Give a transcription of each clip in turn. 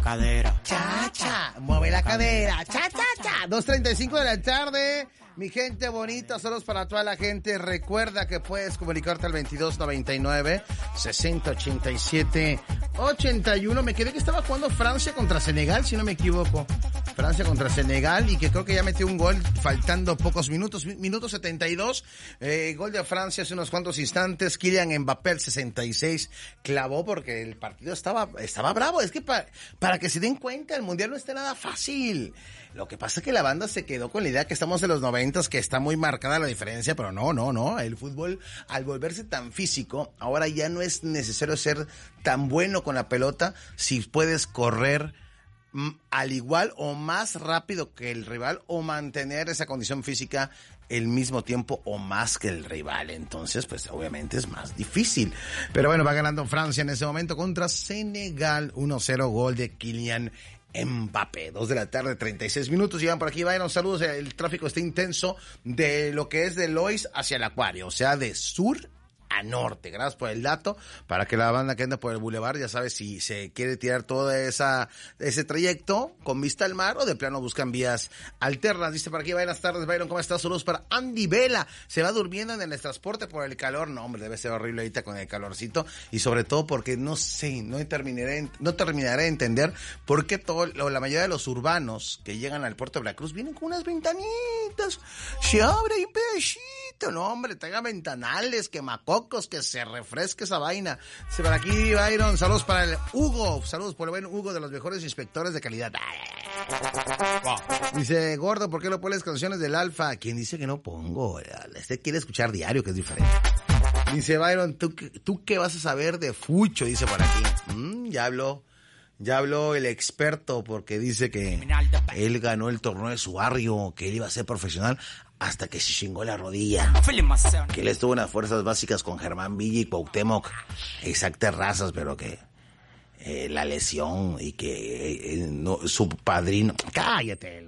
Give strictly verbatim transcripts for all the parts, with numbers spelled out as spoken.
cadera. Cha, cha, mueve la cadera. Cha, cha, cha. dos treinta y cinco de la tarde. Mi gente bonita, saludos para toda la gente. Recuerda que puedes comunicarte al veintidós noventa y nueve, sesenta ochenta y siete, ochenta y uno. Me quedé que estaba jugando Francia contra Senegal, si no me equivoco. Francia contra Senegal y que creo que ya metió un gol faltando pocos minutos. Minuto setenta y dos. Eh, gol de Francia hace unos cuantos instantes. Kylian Mbappé, el sesenta y seis, clavó porque el partido estaba, estaba bravo. Es que pa, para que se den cuenta, el Mundial no está nada fácil. Lo que pasa es que la banda se quedó con la idea que estamos en los noventas, que está muy marcada la diferencia, pero no, no, no. El fútbol, al volverse tan físico, ahora ya no es necesario ser tan bueno con la pelota si puedes correr m- al igual o más rápido que el rival o mantener esa condición física el mismo tiempo o más que el rival. Entonces, pues obviamente es más difícil. Pero bueno, va ganando Francia en ese momento contra Senegal. uno cero, gol de Kylian Mbappé. Dos de la tarde, treinta y seis minutos. Llegan por aquí, vayan, saludos. El tráfico está intenso de lo que es de Lois hacia el Acuario, o sea, de sur a norte. Gracias por el dato. Para que la banda que anda por el bulevar, ya sabe si se quiere tirar toda esa ese trayecto con vista al mar o de plano buscan vías alternas. Dice por aquí, buenas tardes, Byron, ¿cómo estás? Saludos para Andy Vela. Se va durmiendo en el transporte por el calor. No, hombre, debe ser horrible ahorita con el calorcito. Y sobre todo porque no sé, no terminaré, no terminaré de entender por qué todo, la mayoría de los urbanos que llegan al puerto de Veracruz vienen con unas ventanitas. Se abre ahí un pedacito. No, hombre, tenga ventanales, quemacocos, que se refresque esa vaina. Dice por aquí, Byron, saludos para el Hugo. Saludos por el buen Hugo, de los mejores inspectores de calidad. Wow. Dice, gordo, ¿por qué no pones canciones del Alfa? ¿Quién dice que no pongo? Este quiere escuchar diario, que es diferente. Dice Byron, ¿tú, ¿tú qué vas a saber de Fucho? Dice por aquí. Mm, ya habló. Ya habló el experto porque dice que él ganó el torneo de su barrio, que él iba a ser profesional hasta que se chingó la rodilla. Que él estuvo en las fuerzas básicas con Germán Villa y Cuauhtémoc, exactas razas, pero que eh, la lesión y que eh, no, su padrino... ¡Cállate!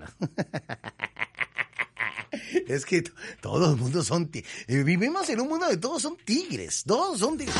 Es que t- todo el mundo son tigres. Vivimos en un mundo de todos son tigres. Todos son tigres.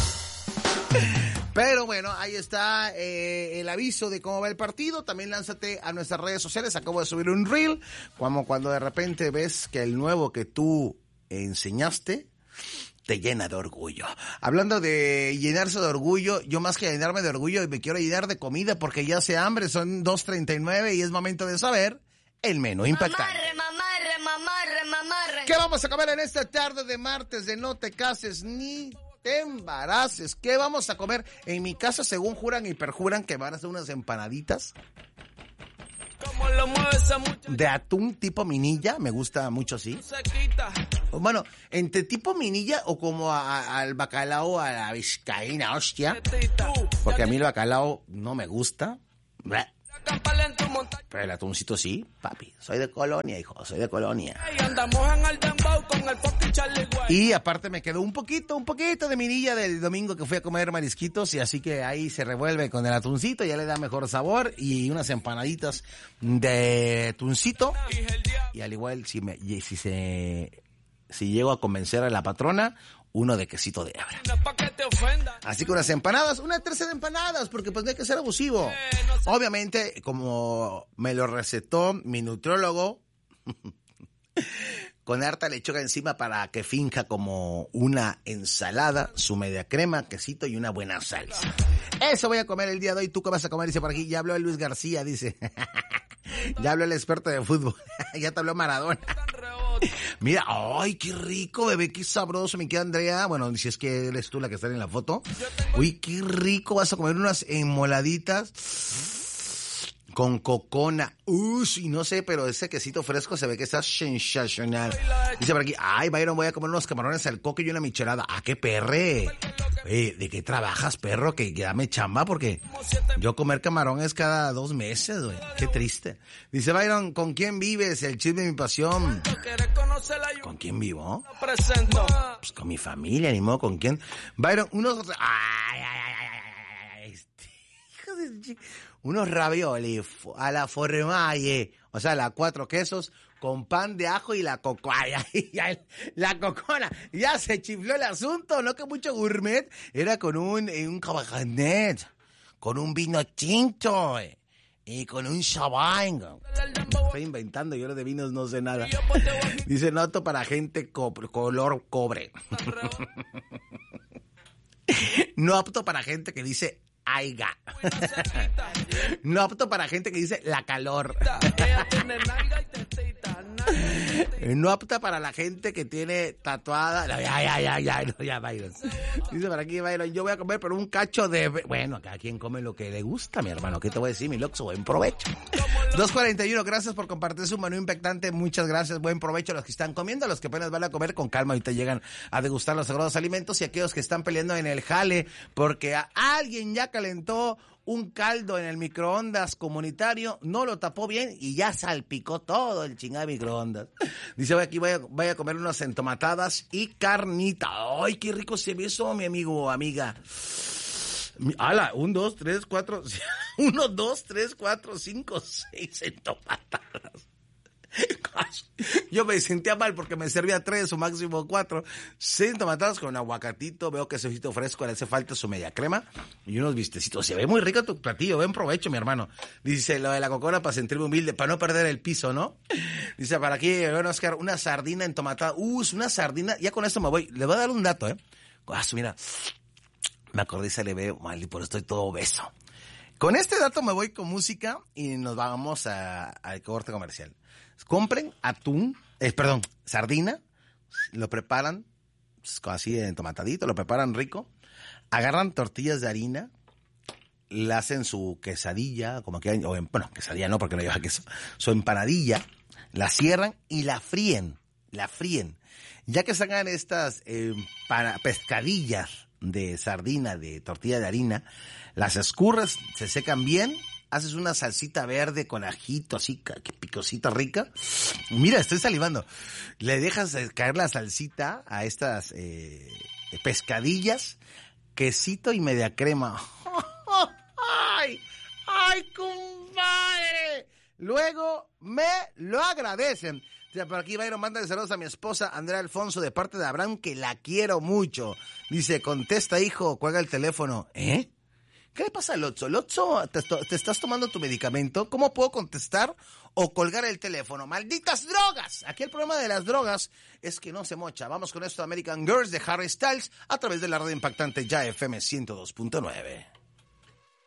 Pero bueno, ahí está eh, el aviso de cómo va el partido. También lánzate a nuestras redes sociales. Acabo de subir un reel. Como cuando de repente ves que el nuevo que tú enseñaste te llena de orgullo. Hablando de llenarse de orgullo, yo más que llenarme de orgullo me quiero llenar de comida porque ya hace hambre. Son dos treinta y nueve y es momento de saber el menú impactante. Mamarre, mamarre, mamarre, mamarre. ¿Qué vamos a comer en esta tarde de martes de No Te Cases Ni Te Embaraces? ¿Qué vamos a comer? En mi casa, según juran y perjuran, que van a hacer unas empanaditas de atún tipo minilla. Me gusta mucho así. Bueno, entre tipo minilla o como a, a, al bacalao a la vizcaína, hostia. Porque a mí el bacalao no me gusta. Pero el atuncito sí, papi. Soy de Colonia, hijo, soy de Colonia. Y aparte me quedó un poquito, un poquito de minilla del domingo que fui a comer marisquitos, y así que ahí se revuelve con el atuncito, ya le da mejor sabor, y unas empanaditas de atuncito. Y al igual, si me, si se, si llego a convencer a la patrona, uno de quesito de hebra. Así que unas empanadas, una tercera de empanadas, porque pues no hay que ser abusivo. Obviamente, como me lo recetó mi nutriólogo, con harta lechuga encima para que finja como una ensalada, su media crema, quesito y una buena salsa. Eso voy a comer el día de hoy. ¿Tú qué vas a comer? Dice por aquí. Ya habló el Luis García, dice. Ya habló el experto de fútbol. Ya te habló Maradona. Mira, ay, qué rico, bebé, qué sabroso, me queda Andrea. Bueno, si es que eres tú la que está en la foto. Uy, qué rico, vas a comer unas enmoladitas con cocona. Uy, y no sé, pero ese quesito fresco se ve que está sensacional. Dice por aquí, ay, Byron, voy a comer unos camarones al coque y una michelada. Ah, qué perre. Oye, ¿de qué trabajas, perro? Que, que dame chamba, porque yo comer camarones cada dos meses, güey. Qué triste. Dice Byron, ¿con quién vives? El chisme de mi pasión. ¿Con quién vivo? Pues con mi familia, ni modo, ¿con quién? Byron, unos... Ay, ay, ay, ay, ay, este... Hijo de... Unos ravioli a la formalle, o sea, la cuatro quesos con pan de ajo y la cocoa. La cocona, ya se chifló el asunto, no que mucho gourmet, era con un, un cabernet, con un vino tinto eh, y con un champagne. Estoy inventando, yo de vinos no sé nada. Dice, no apto para gente co- color cobre. No apto para gente que dice aiga. No apto para gente que dice la calor. No apta para la gente que tiene tatuada. No, ya, ya, ya, ya, no, ya, Byron. Dice para aquí, Byron, yo voy a comer pero un cacho de... Bueno, cada quien come lo que le gusta, mi hermano. ¿Qué te voy a decir, mi loxo? Buen provecho. dos cuarenta y uno, gracias por compartir su menú impactante. Muchas gracias, buen provecho a los que están comiendo, a los que apenas van a comer con calma. Ahorita llegan a degustar los sagrados alimentos y aquellos que están peleando en el jale porque a alguien ya calentó un caldo en el microondas comunitario, no lo tapó bien y ya salpicó todo el chingado microondas. Dice, voy aquí voy a, voy a comer unas entomatadas y carnita. ¡Ay, qué rico se ve eso, mi amigo o amiga! ¡Hala! Un, dos, tres, cuatro... Uno, dos, tres, cuatro, cinco, seis entomatadas. Yo me sentía mal porque me servía tres o máximo cuatro. Seis entomatadas con aguacatito. Veo que ese ojito fresco le hace falta su media crema y unos bistecitos. Se ve muy rico tu platillo. Buen provecho, mi hermano. Dice lo de la cocona para sentirme humilde, para no perder el piso, ¿no? Dice para aquí, bueno, Oscar, una sardina entomatada. Uh, es una sardina. Ya con esto me voy. Le voy a dar un dato, ¿eh? Ah, mira, me acordé y se le ve mal y por eso estoy todo obeso. Con este dato me voy con música y nos vamos al corte comercial. Compren atún, eh, perdón, sardina, lo preparan así entomatadito, lo preparan rico, agarran tortillas de harina, le hacen su quesadilla, como que, o en, bueno, quesadilla no porque no lleva queso, su empanadilla, la cierran y la fríen, la fríen. Ya que sacan estas eh, para pescadillas de sardina, de tortilla de harina, las escurres, se secan bien, haces una salsita verde con ajito, así, que picosita rica. Mira, estoy salivando. Le dejas caer la salsita a estas eh, pescadillas, quesito y media crema. ¡Ay! ¡Ay, compadre! Luego me lo agradecen. Por aquí, Byron, mándale saludos a mi esposa Andrea Alfonso de parte de Abraham, que la quiero mucho. Dice, contesta, hijo, cuelga el teléfono. ¿Eh? ¿Qué le pasa al Lotso? Lotso, ¿te, ¿te estás tomando tu medicamento? ¿Cómo puedo contestar o colgar el teléfono? ¡Malditas drogas! Aquí el problema de las drogas es que no se mocha. Vamos con esto, American Girls de Harry Styles, a través de la radio impactante Ya F M ciento dos punto nueve.